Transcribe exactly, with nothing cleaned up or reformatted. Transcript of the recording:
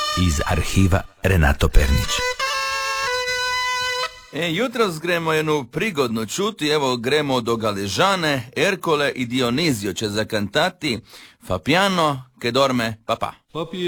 iz arhiva Renato Pernić. E, jutros gremo jednu prigodnu čuti, evo gremo do Galežane, Ercole i Dionizio će zakantati Fa piano che dorme papà.